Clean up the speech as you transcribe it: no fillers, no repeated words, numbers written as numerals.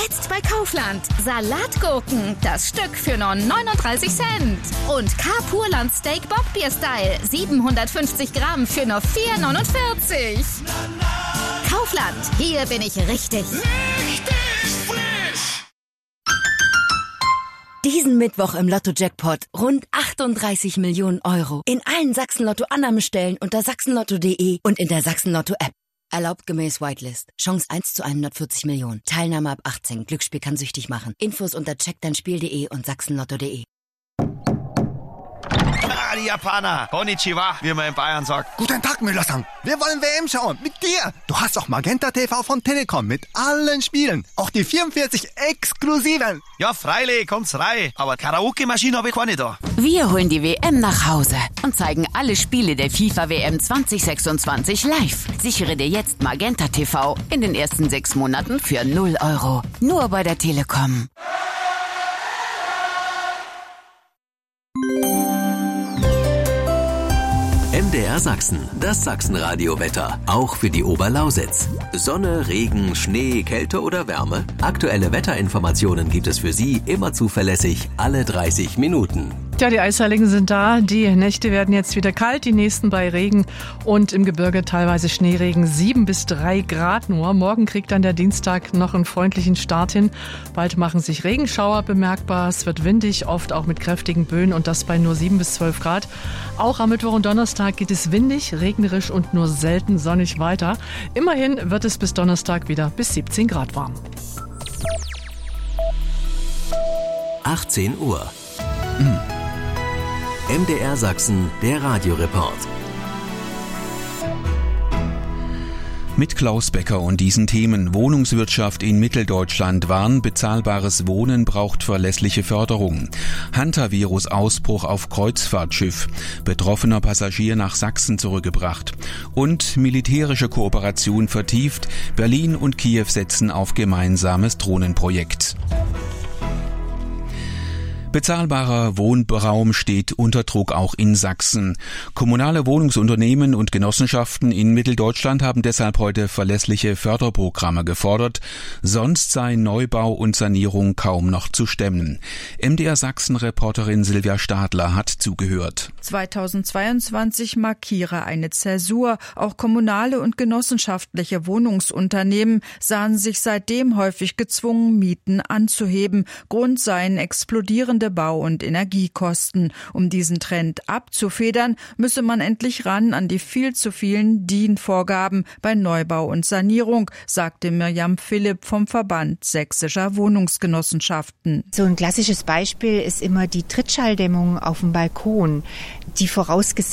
Jetzt bei Kaufland. Salatgurken, das Stück für nur 39 Cent. Und K-Purland Steak Bockbier-Style, 750 Gramm für nur 4,49. Kaufland, hier bin ich richtig. Richtig frisch! Diesen Mittwoch im Lotto-Jackpot rund 38 Millionen Euro. In allen Sachsen-Lotto-Annahmestellen unter sachsenlotto.de und in der Sachsen-Lotto-App. Erlaubt gemäß Whitelist. Chance 1 zu 140 Millionen. Teilnahme ab 18. Glücksspiel kann süchtig machen. Infos unter checkdeinspiel.de und sachsenlotto.de. Ah, die Japaner. Konnichiwa, wie man in Bayern sagt. Guten Tag, Müller-san. Wir wollen WM schauen. Mit dir. Du hast auch Magenta TV von Telekom mit allen Spielen. Auch die 44 exklusiven. Ja, freilich, kommt's rein. Aber Karaoke-Maschine habe ich keine da. Wir holen die WM nach Hause und zeigen alle Spiele der FIFA-WM 2026 live. Sichere dir jetzt Magenta TV in den ersten 6 Monaten für 0 Euro. Nur bei der Telekom. MDR Sachsen, das Sachsenradio-Wetter, auch für die Oberlausitz. Sonne, Regen, Schnee, Kälte oder Wärme? Aktuelle Wetterinformationen gibt es für Sie immer zuverlässig, alle 30 Minuten. Tja, die Eisheiligen sind da. Die Nächte werden jetzt wieder kalt, die nächsten bei Regen und im Gebirge teilweise Schneeregen, 7 bis 3 Grad nur. Morgen kriegt dann der Dienstag noch einen freundlichen Start hin. Bald machen sich Regenschauer bemerkbar. Es wird windig, oft auch mit kräftigen Böen und das bei nur 7 bis 12 Grad. Auch am Mittwoch und Donnerstag geht es windig, regnerisch und nur selten sonnig weiter. Immerhin wird es bis Donnerstag wieder bis 17 Grad warm. 18 Uhr. MDR Sachsen, der Radioreport. Mit Klaus Becker und diesen Themen. Wohnungswirtschaft in Mitteldeutschland warnt, bezahlbares Wohnen braucht verlässliche Förderung. Hantavirus-Ausbruch auf Kreuzfahrtschiff. Betroffener Passagier nach Sachsen zurückgebracht. Und militärische Kooperation vertieft. Berlin und Kiew setzen auf gemeinsames Drohnenprojekt. Bezahlbarer Wohnraum steht unter Druck auch in Sachsen. Kommunale Wohnungsunternehmen und Genossenschaften in Mitteldeutschland haben deshalb heute verlässliche Förderprogramme gefordert. Sonst sei Neubau und Sanierung kaum noch zu stemmen. MDR Sachsen-Reporterin Silvia Stadler hat zugehört. 2022 markiere eine Zäsur. Auch kommunale und genossenschaftliche Wohnungsunternehmen sahen sich seitdem häufig gezwungen, Mieten anzuheben. Grund seien explodierende Bau- und Energiekosten. Um diesen Trend abzufedern, müsse man endlich ran an die viel zu vielen DIN-Vorgaben bei Neubau und Sanierung, sagte Mirjam Philipp vom Verband Sächsischer Wohnungsgenossenschaften. So ein klassisches Beispiel ist immer die Trittschalldämmung auf dem Balkon, die vorausgesetzt